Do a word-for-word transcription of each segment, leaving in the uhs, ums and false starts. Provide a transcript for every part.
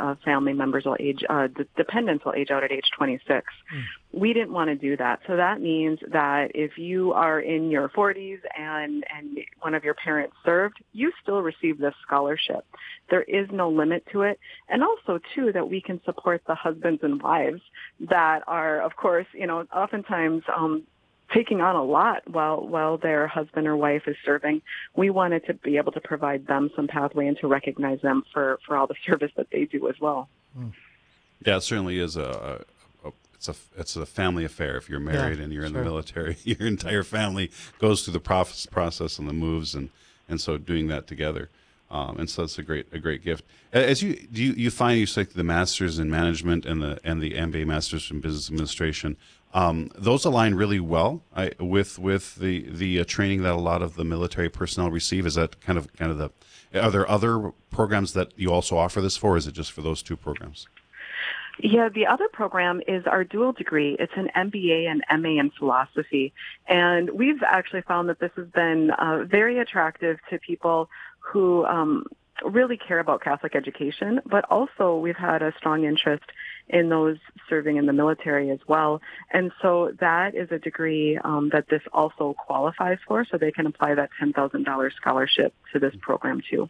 uh, family members will age, uh, d- dependents will age out at age twenty-six. Mm. We didn't want to do that. So that means that if you are in your forties and, and one of your parents served, you still receive this scholarship. There is no limit to it. And also, too, that we can support the husbands and wives that are, of course, you know, oftentimes um, taking on a lot while while their husband or wife is serving. We wanted to be able to provide them some pathway and to recognize them for, for all the service that they do as well. Yeah, it certainly is a, a, a it's a it's a family affair. If you're married yeah, and you're in sure. the military, your entire family goes through the process process and the moves, and, and so doing that together. Um, and so it's a great a great gift. As you do, you, you find you take the masters in management and the and the M B A masters in business administration. Um, those align really well I, with with the the uh, training that a lot of the military personnel receive. Is that kind of kind of the? Are there other programs that you also offer this for? Or is it just for those two programs? Yeah, the other program is our dual degree. It's an M B A and M A in philosophy. And we've actually found that this has been uh, very attractive to people who um, really care about Catholic education, but also we've had a strong interest in those serving in the military as well. And so that is a degree um, that this also qualifies for, so they can apply that ten thousand dollars scholarship to this program too.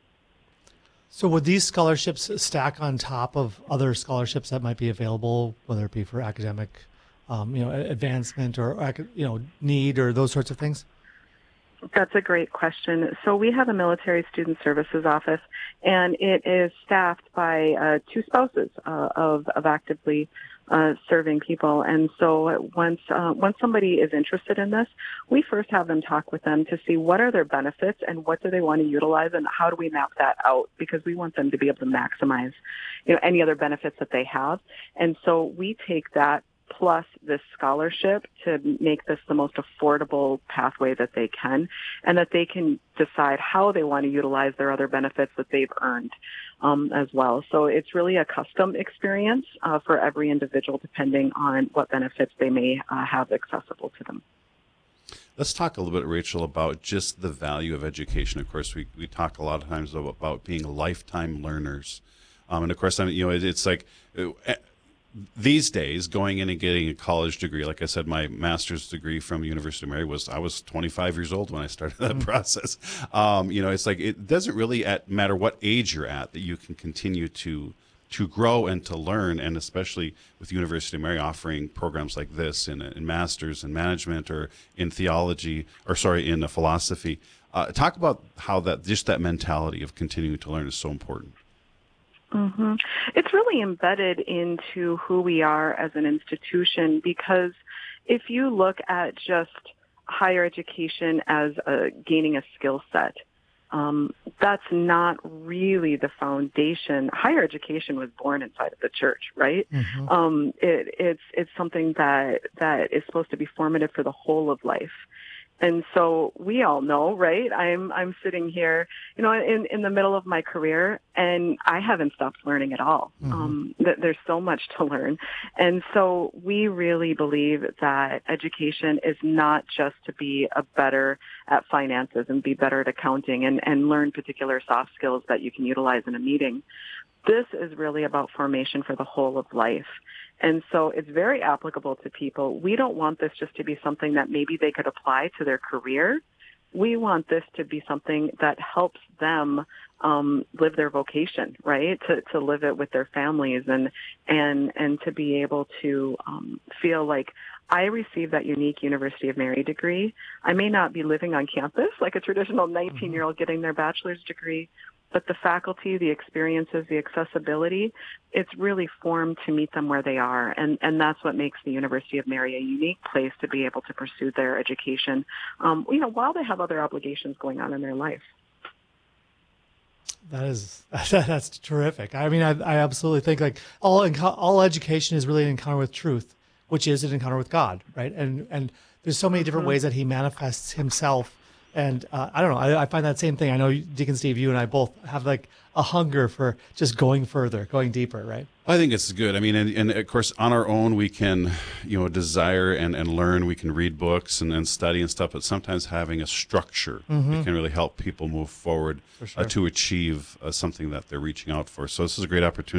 So would these scholarships stack on top of other scholarships that might be available, whether it be for academic, um, you know, advancement or, you know, need or those sorts of things? That's a great question. So we have a military student services office, and it is staffed by uh, two spouses uh, of, of actively uh, serving people. And so once uh, once somebody is interested in this, we first have them talk with them to see what are their benefits and what do they want to utilize and how do we map that out, because we want them to be able to maximize, you know, any other benefits that they have. And so we take that plus this scholarship to make this the most affordable pathway that they can, and that they can decide how they want to utilize their other benefits that they've earned um, as well. So it's really a custom experience uh, for every individual, depending on what benefits they may uh, have accessible to them. Let's talk a little bit, Rachel, about just the value of education. Of course, we, we talk a lot of times about being lifetime learners. Um, and of course, I mean, you know, it, it's like... Uh, these days, going in and getting a college degree, like I said, my master's degree from University of Mary was, I was twenty-five years old when I started that mm-hmm. process. Um, you know, it's like, it doesn't really at, matter what age you're at, that you can continue to to grow and to learn, and especially with University of Mary offering programs like this in, in master's in management or in theology, or sorry, in philosophy. Uh, talk about how that, just that mentality of continuing to learn is so important. Mm-hmm. It's really embedded into who we are as an institution, because if you look at just higher education as a, gaining a skill set, um, that's not really the foundation. Higher education was born inside of the church, right? Mm-hmm. Um, it, it's it's something that that is supposed to be formative for the whole of life. And so we all know, right? I'm I'm sitting here, you know, in, in the middle of my career, and I haven't stopped learning at all. Mm-hmm. Um, th- there's so much to learn. And so we really believe that education is not just to be a better at finances and be better at accounting and, and learn particular soft skills that you can utilize in a meeting. This is really about formation for the whole of life. And so it's very applicable to people. We don't want this just to be something that maybe they could apply to their career. We want this to be something that helps them um, live their vocation, right? To to live it with their families and and and to be able to um, feel like I received that unique University of Mary degree. I may not be living on campus like a traditional nineteen-year-old getting their bachelor's degree, but the faculty, the experiences, the accessibility, it's really formed to meet them where they are. And, and that's what makes the University of Mary a unique place to be able to pursue their education, um, you know, while they have other obligations going on in their life. That is, that's terrific. I mean, I, I absolutely think like all, all education is really an encounter with truth, which is an encounter with God, right? And, and there's so many different mm-hmm. ways that he manifests himself. And uh, I don't know, I, I find that same thing. I know, Deacon Steve, you and I both have like a hunger for just going further, going deeper, right? I think it's good. I mean, and, and of course, on our own, we can, you know, desire and, and learn. We can read books and, and study and stuff, but sometimes having a structure mm-hmm. it can really help people move forward sure. uh, to achieve uh, something that they're reaching out for. So this is a great opportunity